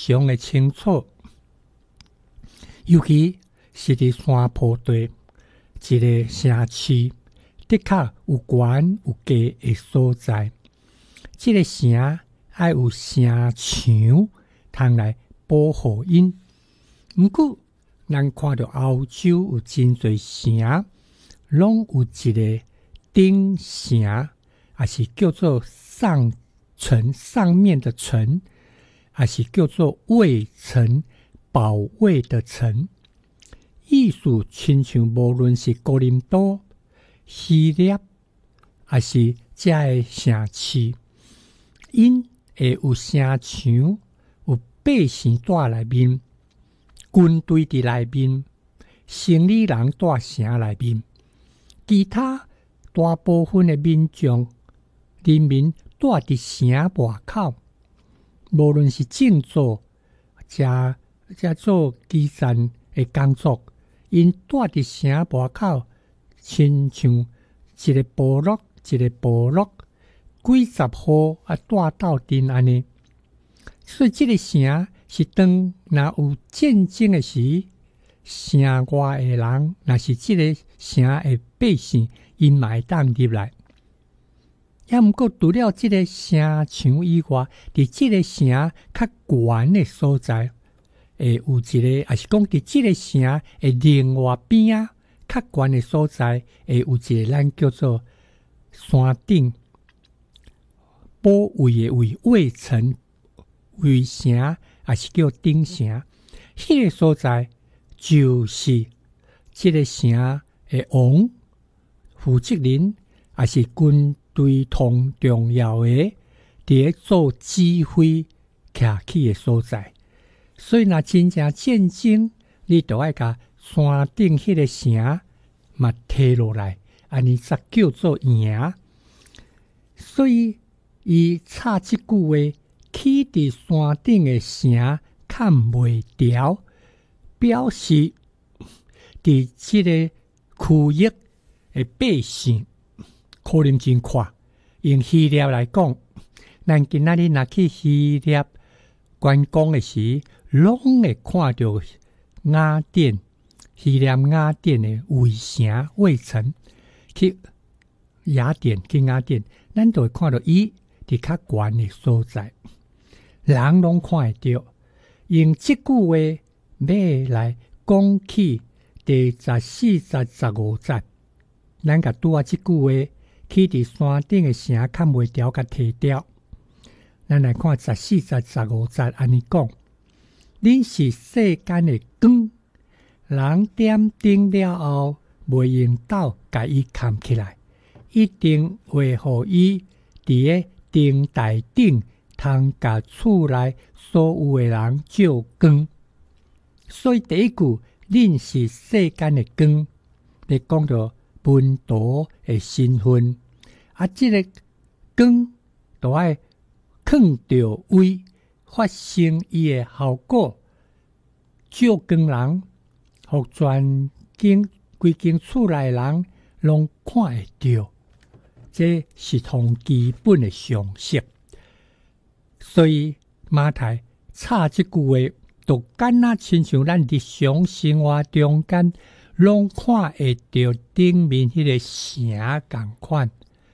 常的清楚，尤其是伫山坡地一个城市，的确有悬有低的所在。这个城要有城墙，通来保护因。不过，咱看到欧洲有真侪城，拢有一个顶城，也是叫做上城上面的城，也是叫做卫城保卫的城。意思亲像无论是哥林多、希腊，也是这个城市，因会有城墙，有百姓住内面，军队伫内面，生理人住城内面，其他大部分的民众人民住伫城外口，无论是种作、这做基层的工作，因住伫城外口，亲像一个部落一个部落，几十户住斗阵安尼。所以这个城是当若有战争的时，城外的人若是这个城的百姓，因嘛会当入来。也毋过除了这个城墙以外，伫这个城较悬的所在，会有一个，也是讲伫这个城的另外边啊，较悬的所在，会有一个咱叫做山顶保卫的为卫城、卫城，也是叫顶城。迄个所在就是这个城的王、负责人，也是军队同重要的伫咧做指挥徛起的所在。所以若真正战争，你就爱甲山顶迄个城嘛摕落来，安尼才叫做赢。所以伊插即句话，起伫山顶的城看袂牢，表示伫即个区域的百姓可能真快。用希腊来讲，咱今仔日若去希腊观光的时，拢会看到雅典、希腊雅典的卫城、卫城。去雅典，咱就会看到伊伫较悬的所在，人拢看会到。用即句话要来讲起第14节、15节，咱甲拄啊即句话，起伫山顶的城看袂牢，甲摕掉。咱来看14节、15节，安尼讲：恁是世间的光，人点灯了后，袂用斗甲伊藏起来，一定会互伊伫咧灯台顶，通甲厝内所有的人照光。所以第一句，恁是世间的光，你讲到门徒的身份，这个光就要放到位，发生伊的效果，照光人，互全规间厝内人拢看会到，这是同基本的常识。所以马太插这句话，就敢若亲像咱日常生活中间拢看会到顶面迄个城同款。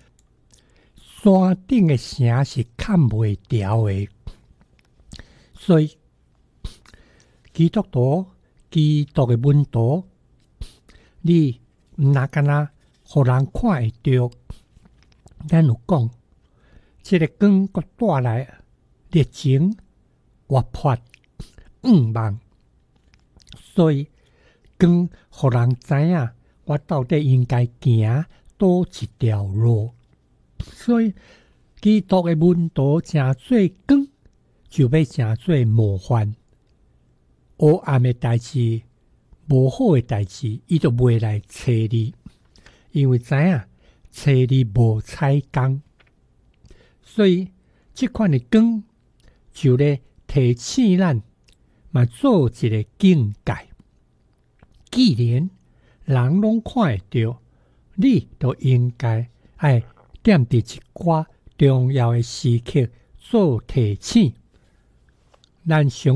山顶的城是看袂牢的，所以基督的门徒，你毋若敢若互人看会到，咱有讲，这个光阁带来热情、活泼、望，所以光互人知影我到底应该行倒一条路。所以基督的门徒诚做光，就要诚做模范。黑暗的代志、无好的代志，伊就袂来找你，因为知影找你无采工。所以这款的光，就咧提醒咱，嘛做一个境界。既然人拢看会到，你就应该爱点伫一寡重要的时刻做提醒。咱相